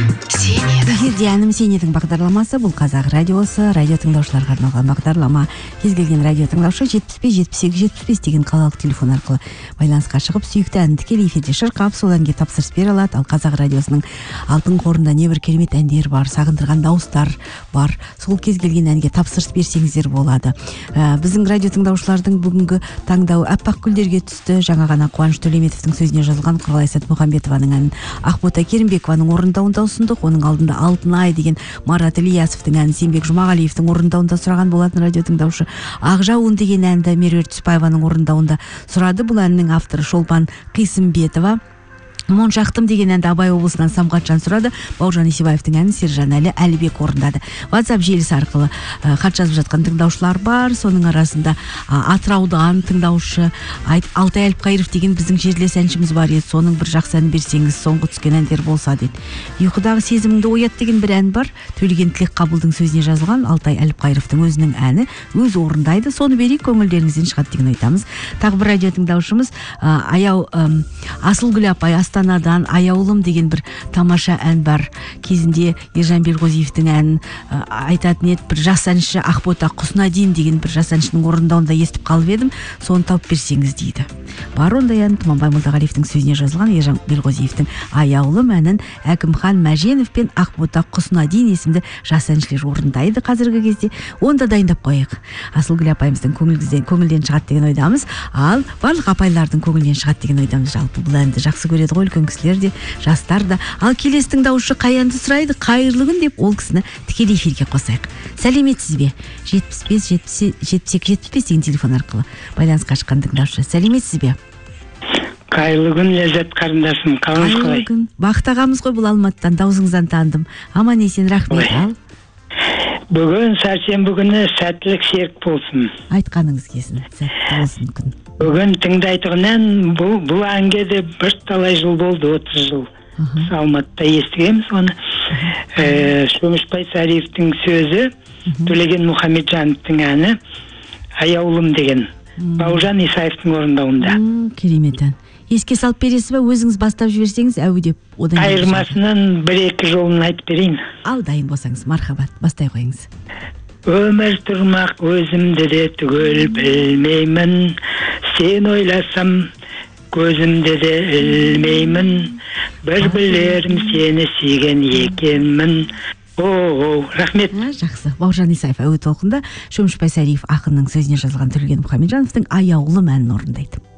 сен едің. Эфирде әнім сен едің бағдарламасы. Бұл Қазақ радиосы, радио тыңдаушыларға арналған бағдарлама. Кез келген радио тыңдаушы 75-78-75 деген қалалық телефон арқылы байланысқа шығып, сүйікті әнін тікелей эфирде шырқап, сол әнге тапсырыс бере алады. Ал Қазақ радиосының алтын қорында небір керемет әндер бар, сағындырған дауыстар бар. Сол кез келген әнге тапсырыс берсеңіздер болады. Біздің радио тыңдаушылардың бүгінгі таңдауы аппақ гүлдерге түсті. Жаңа ғана Қуаныш Төлеметовтің сөзіне жазылған Құралайсат Мұхамбетованың әнін Ақбота Керімбекованың орындауында ұсындық. Оның алдында Алтынай деген Марат Ильясовтың әнін Сенбек Жұмағалиевтің орындауында сұраған болатын радио тыңдаушы. Ақжауын деген әнді Меруерт Түсіпбаеваның орындауында сұрады. Бұл әннің авторы Шолпан Қисымбетова. Моншақтым деген әнді Абай облысынан Самғатжан сұрады. Бауыржан Исебаевтың әнін Сержан Әлібек орындады. WhatsApp желісі арқылы хат жазып жатқан тыңдаушылар бар. Соның арасында Атыраудан тыңдаушы Алтай Әліпқайыров деген біздің жерлес әншіміз бар еді. Соның бір жақсы ән берсеңіз, соңғы түскен әндер болса дейді. Ұйқыдағы сезіміңді оят деген бір ән бар. Төлеген Тілекқабылдың сөзіне жазылған. Алтай Әліпқайыровтың өзінің әні өзі орындайды. Соны берейік, көңілдеріңізден шығады деген айтамыз. Тағы бір радио тыңдаушымыз Асылгүл апай Астанадан Аяулым деген бір тамаша ән бар. Кезінде Ержан Белғозиевтің әнін айтатын еді. Бір жас әнші Ақбота Құснадин деген бір жас әншінің орындауында естіп қалып едім. Соны тауып берсеңіз дейді. Бар ондай ән. Тұманбай Молдағалиевтің сөзіне жазылған Ержан Белғозиевтің Аяулым әнін Әкімхан Мәженов пен Ақбота Құснадин есімді жас әншілер орындайды қазіргі кезде. Онда дайындап қояйық. Асылгүл апайымыздың көңілден шығады деген ойдамыз. Ал барлық апайлардың көңілден шығады деген ойдамыз. Жалпы бұл әнді жақсы көреді ғой үлкен кісілер де, жастар да. Ал келесі тыңдаушы қай әнді сұрайды? Қайырлы күн деп ол кісіні тікелей эфирге қосайық. Сәлеметсіз бе? 75-72-75 деген телефон арқылы байланысқа шыққан тыңдаушы. Сәлеметсіз бе? Қайырлы күн, Ләззат қарындасым. Қалыңыз қалай? Бақыт ағамыз ғой, бұл Алматыдан, даусыңыздан таныдым. Аман есен, рахмет. Ал бүгін сәрсенбі күні сәттілік серік болсын. Айтқаныңыз келсін, сәтті болсын күн. Бүгін тыңдайтын ән, бұл әнге де бір талай жыл болды, 30 жыл. Алматыда естігеміз оны. Шөмішбай Сариевтің сөзі, Төлеген Мұхамеджановтың әні Аяулым деген. Бауыржан Исаевтың орындауында. Керемет ән. Еске салып бересіз бе, өзіңіз бастап жіберсеңіз, әуедеп одан айырмасынан бір-екі жолын айтып берейін. Ал дайын болсаңыз, мархабат, бастай қойыңыз. Өмір тұрмақ өзімді де түгел білмеймін, сен ойласам көзімді де ілмеймін, бір білерім сені сүйген екенмін. Рахмет. Жақсы. Бауыржан Исаев әуе толқында Шөмішбай Сариев ақынның сөзіне жазылған Төлеген Мұхамеджановтың Аяулым әнін орындайды.